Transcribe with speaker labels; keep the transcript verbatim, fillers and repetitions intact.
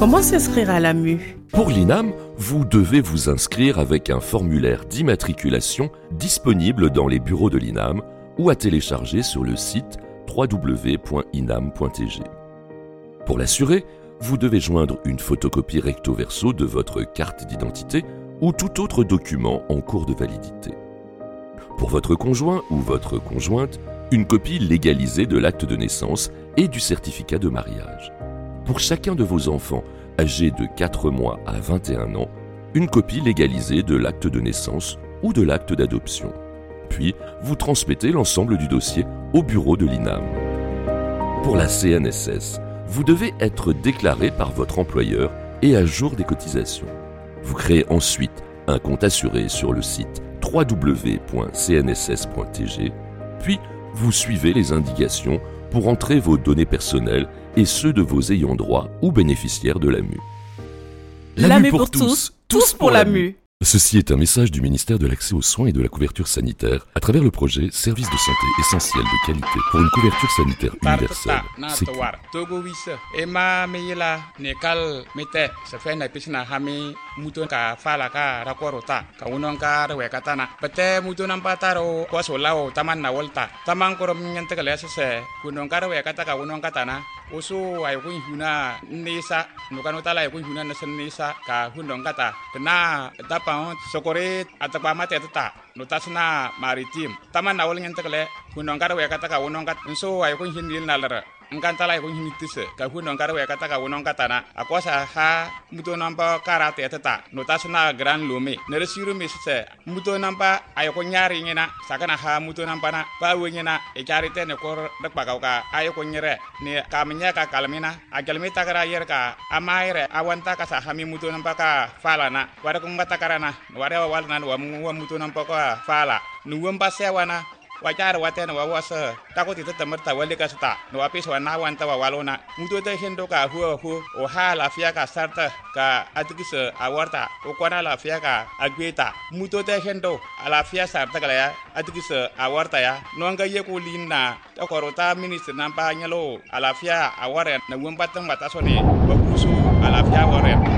Speaker 1: Comment s'inscrire à l'A M U ?
Speaker 2: Pour l'I N A M, vous devez vous inscrire avec un formulaire d'immatriculation disponible dans les bureaux de l'I N A M ou à télécharger sur le site w w w point inam point t g. Pour l'assurer, vous devez joindre une photocopie recto verso de votre carte d'identité ou tout autre document en cours de validité. Pour votre conjoint ou votre conjointe, une copie légalisée de l'acte de naissance et du certificat de mariage. Pour chacun de vos enfants âgés de quatre mois à vingt et un ans, une copie légalisée de l'acte de naissance ou de l'acte d'adoption. Puis, vous transmettez l'ensemble du dossier au bureau de l'I N A M. Pour la C N S S, vous devez être déclaré par votre employeur et à jour des cotisations. Vous créez ensuite un compte assuré sur le site w w w point c n s s point t g, puis vous suivez les indications pour entrer vos données personnelles et ceux de vos ayants droit ou bénéficiaires de l'A M U.
Speaker 1: L'A M U pour tous, tous pour l'A M U.
Speaker 2: Ceci est un message du ministère de l'Accès aux soins et de la couverture sanitaire à travers le projet Services de santé essentiels de qualité pour une couverture sanitaire universelle. C'est
Speaker 3: Oso ay kun huna nisa nukano tala ay kun huna nasan nisa ka hundong kata kena tapang sokore atapa mate tata notasna maritim taman nawol ngente kale hundong kara we kata ka wonong kat so ay kun hindil nalara ngkan tala ay kun hinitise ka hundong kara we kata ka wonong kata na akosa ha muto nampa karate tata notasna gran lumi neresiru misse muto nampa ay kun nyari ngena sakana ha muto nampa na pa wengena e charite ne kor dak pakauka ay kun nyere ni kaminya ka kalmina agalmi takara yer ka amaire awanta ka sa hami muto nampa ka fala na wada kun batakarana wada wal nan wa muto nampa ka fala nuwam pasewana wajar waten wa wasa takoti tatamarta wali ka sta no apis wa na wanta wa walona muto te hendo ka hu hu o ha la fia ka sarta ka atikisa awarta o kwana la fia ka agweta muto te hendo ala fia sarta ka ya atikisa awarta ya no nga ye ko linna to korota minister nampa nyalo ala fia aware na wumbatang batasone wa kusu ala fia aware